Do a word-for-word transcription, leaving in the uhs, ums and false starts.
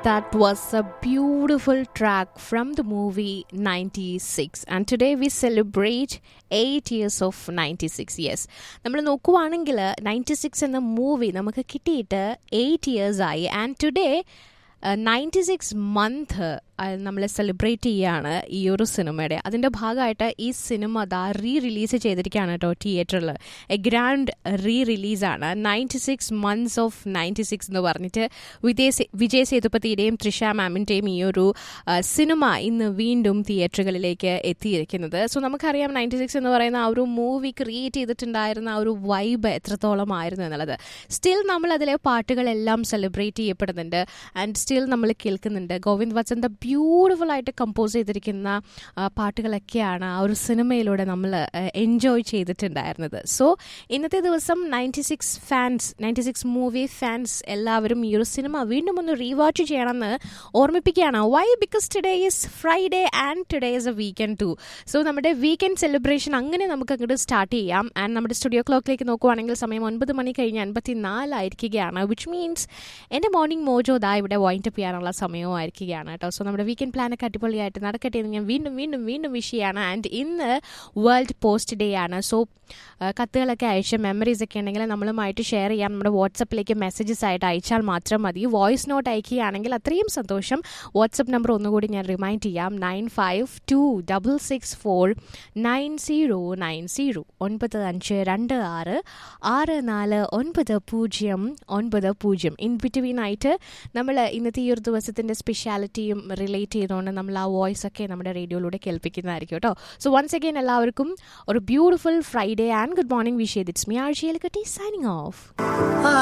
That was a beautiful track from the movie ninety-six, and today we celebrate eight years of ninety-six. Yes, നമ്മൾ നോക്കുവാണെങ്കിൽ ninety-six എന്ന movie നമുക്ക് കിട്ടിയിട്ട് eight years ആയി, and today ninety-six month നമ്മൾ celebrate ചെയ്യുകയാണ് ഈ ഒരു സിനിമയുടെ. അതിൻ്റെ ഭാഗമായിട്ട് ഈ സിനിമ അതാ റീ റിലീസ് ചെയ്തിരിക്കുകയാണ് കേട്ടോ തിയേറ്ററിൽ. A grand re റിലീസാണ് ninety six months of ninety six എന്ന് പറഞ്ഞിട്ട് വിജയ് വിജയ് സേതുപതിയുടെയും തൃഷ മാമിൻ്റെയും ഈ ഒരു സിനിമ ഇന്ന് വീണ്ടും തിയേറ്ററുകളിലേക്ക് എത്തിയിരിക്കുന്നത്. സോ നമുക്കറിയാം നയൻറ്റി സിക്സ് എന്ന് പറയുന്ന ആ ഒരു മൂവി ക്രിയേറ്റ് ചെയ്തിട്ടുണ്ടായിരുന്ന ആ ഒരു വൈബ് എത്രത്തോളം ആയിരുന്നു എന്നുള്ളത്. സ്റ്റിൽ നമ്മൾ അതിലെ പാട്ടുകളെല്ലാം സെലിബ്രേറ്റ് ചെയ്യപ്പെടുന്നുണ്ട്, ആൻഡ് സ്റ്റിൽ നമ്മൾ കേൾക്കുന്നുണ്ട്. ഗോവിന്ദ് വസന്ത ബ്യൂട്ടിഫുൾ ആയിട്ട് കമ്പോസ് ചെയ്തിരിക്കുന്ന പാട്ടുകളൊക്കെയാണ് ആ ഒരു സിനിമയിലൂടെ നമ്മൾ എൻജോയ് ചെയ്തിട്ടുണ്ടായിരുന്നത്. സോ ഇന്നത്തെ ദിവസം ninety six fans ninety six movie fans എല്ലാവരും ഈ ഒരു സിനിമ വീണ്ടും ഒന്ന് റീവാച്ച് ചെയ്യണമെന്ന് ഓർമ്മിപ്പിക്കുകയാണ്. Y? Because today is Friday and today is A weekend to. So നമ്മുടെ വീക്കെൻഡ് സെലിബ്രേഷൻ അങ്ങനെ നമുക്ക് അങ്ങോട്ട് സ്റ്റാർട്ട് ചെയ്യാം. ആൻഡ് നമ്മുടെ സ്റ്റുഡിയോ ക്ലോക്കിലേക്ക് നോക്കുവാണെങ്കിൽ സമയം ഒൻപത് മണി കഴിഞ്ഞ് അൻപത്തി നാലായിരിക്കുകയാണ്. വിച്ച് മീൻസ് എൻ്റെ മോർണിംഗ് മോജോ ദാ ഇവിടെ വൈൻഡ് അപ്പ് ചെയ്യാനുള്ള സമയവും ആയിരിക്കുകയാണ് കേട്ടോ. സോ നമ്മുടെ വീക്കെൻഡ് പ്ലാനൊക്കെ അടിപൊളിയായിട്ട് നടക്കട്ടെ എന്ന് ഞാൻ വീണ്ടും വീണ്ടും വീണ്ടും വിഷ് ചെയ്യാണ്. ആൻഡ് ഇന്ന് വേൾഡ് പോസ്റ്റ് ഡേ ആണ്. സോ കത്തുകളൊക്കെ അയച്ച മെമ്മറീസ് ഒക്കെ ഉണ്ടെങ്കിൽ നമ്മളുമായിട്ട് ഷെയർ ചെയ്യാം. നമ്മുടെ വാട്സപ്പിലേക്ക് മെസ്സേജസ് ആയിട്ട് അയച്ചാൽ മാത്രം മതി. വോയിസ് നോട്ട് അയക്കുകയാണെങ്കിൽ അത്രയും സന്തോഷം. വാട്സപ്പ് നമ്പർ ഒന്നുകൂടി ഞാൻ റിമൈൻഡ് ചെയ്യാം. Nine five to double six four nine zero nine zero ഒൻപത് അഞ്ച് രണ്ട് ആറ് ആറ് നാല് ഒൻപത് പൂജ്യം ഒൻപത് പൂജ്യം. ഇൻ ബിറ്റ്വീൻ ആയിട്ട് നമ്മൾ ഇന്നത്തെ ഈ ഒരു ദിവസത്തിൻ്റെ സ്പെഷ്യാലിറ്റിയും റിലേറ്റ് ചെയ്തുകൊണ്ട് നമ്മൾ ആ വോയിസ് ഒക്കെ നമ്മുടെ റേഡിയോയിലൂടെ കേൾപ്പിക്കുന്നതായിരിക്കും കേട്ടോ. സോ വൺസ് അഗൈൻ എല്ലാവർക്കും ഒരു beautiful Friday and good morning wish ചെയ്ത് it's me RJ എലിക്കുട്ടി signing off.